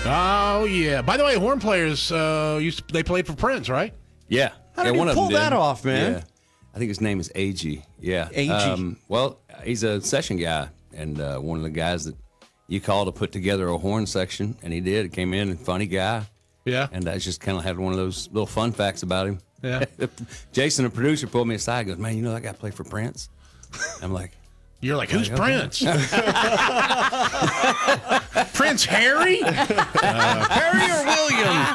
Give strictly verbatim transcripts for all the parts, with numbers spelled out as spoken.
Oh, yeah. By the way, horn players, uh, used to, they played for Prince, right? Yeah. How yeah, did one you of pull them did. that off, man? Yeah. I think his name is A G. Yeah. A G. Um, well, he's a session guy, and uh, one of the guys that you call to put together a horn section, and he did. He came in, funny guy. Yeah. And I just kind of had one of those little fun facts about him. Yeah. Jason, the producer, pulled me aside and goes, man, you know that guy played for Prince? I'm like, You're like, who's Like, okay. Prince? Prince Harry? Uh, Harry or William?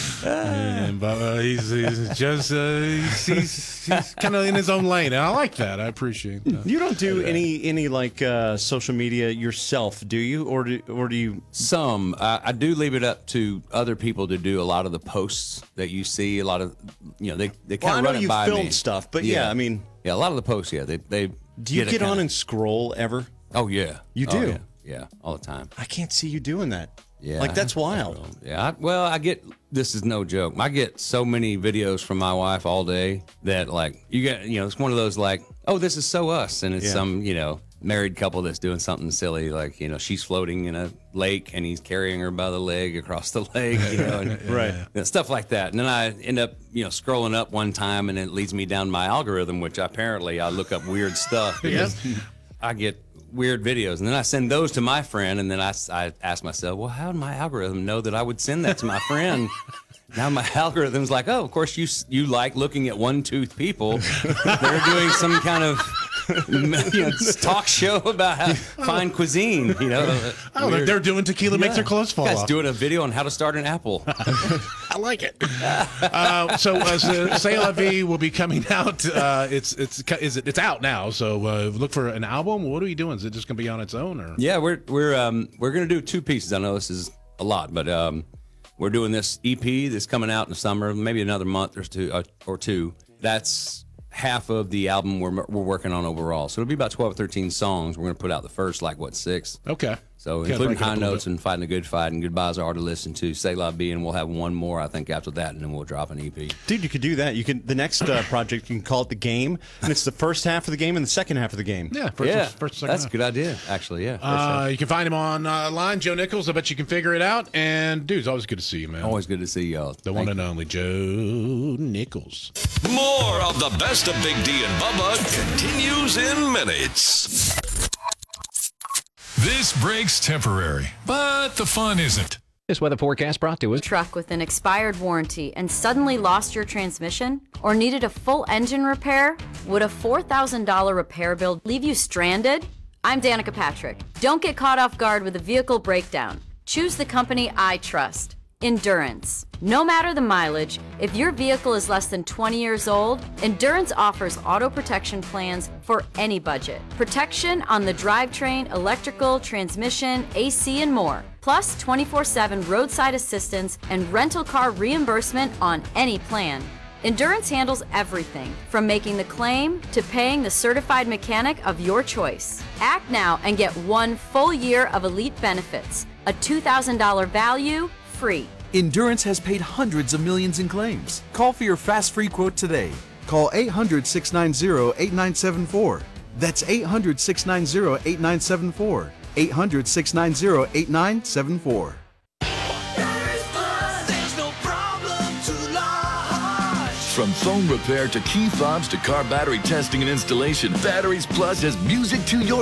And, but, uh, he's, he's just uh, he's, he's, he's kind of in his own lane, and I like that. I appreciate that. You don't do any any like uh, social media yourself, do you? Or do or do you? some. I, I do leave it up to other people to do a lot of the posts that you see. A lot of, you know, they, they Well, I kind know of run it you by filmed me. stuff, but yeah, I mean, Yeah, a lot of the posts, yeah. They, they do you a get on kinda- and scroll ever? Oh, yeah. You Oh, do? yeah. Yeah, all the time. I can't see you doing that. Yeah. Like that's wild. Yeah, I, well, I get, this is no joke. I get so many videos from my wife all day that, like, you get, you know, it's one of those, like, oh, this is so us. And it's Yeah. some, you know, married couple that's doing something silly, like, you know, she's floating in a lake and he's carrying her by the leg across the lake, you know, and, Right. you know, stuff like that. And then I end up, you know, scrolling up one time and it leads me down my algorithm, which apparently I look up weird stuff because I get weird videos. And then I send those to my friend, and then I, I ask myself, well, how did my algorithm know that I would send that to my friend? Now my algorithm's like, oh, of course you you like looking at one-toothed people. They're doing some kind of you know, talk show about how, fine cuisine. You know, Oh, Weird. they're doing tequila makes Yeah. their clothes fall Guys off. doing a video on how to start an apple. I like it. uh, so, uh, so C'est La Vie will be coming out. Uh, it's it's is it it's out now. So uh, look for an album. What are you doing? Is it just going to be on its own, or Yeah, we're we're um we're gonna do two pieces. I know this is a lot, but um we're doing this E P that's coming out in the summer, maybe another month or two uh, or two. That's half of the album we're we're working on overall. So it'll be about twelve or thirteen songs. We're gonna put out the first like what six. okay? So Okay, including break it up High a little Notes bit. and Fighting a Good Fight and Goodbyes Are to Listen to, C'est La Vie, and we'll have one more I think after that, and then we'll drop an E P. Dude, you could do that. You can the next uh, project you can call it The Game, and it's the first half of the game and the second half of the game. Yeah, first, yeah, first, second that's half. a good idea actually. Yeah, Uh, you can find him online, Joe Nichols. I bet you can figure it out. And dude, it's always good to see you, man. always good to see y'all. the Thank one you. and only Joe Nichols. More of the best of Big D and Bubba continues in minutes. This break's temporary, but the fun isn't. This weather forecast brought to us. Truck with an expired warranty and suddenly lost your transmission or needed a full engine repair? Would a four thousand dollars repair bill leave you stranded? I'm Danica Patrick. Don't get caught off guard with a vehicle breakdown. Choose the company I trust. Endurance. No matter the mileage, if your vehicle is less than twenty years old, Endurance offers auto protection plans for any budget. Protection on the drivetrain, electrical, transmission, A C, and more. Plus twenty-four seven roadside assistance and rental car reimbursement on any plan. Endurance handles everything from making the claim to paying the certified mechanic of your choice. Act now and get one full year of elite benefits, a two thousand dollars value, free. Endurance has paid hundreds of millions in claims. Call for your fast free quote today. Call eight hundred, six nine zero, eight nine seven four. That's eight hundred, six nine zero, eight nine seven four. eight hundred, six nine zero, eight nine seven four. From phone repair to key fobs to car battery testing and installation, Batteries Plus has music to your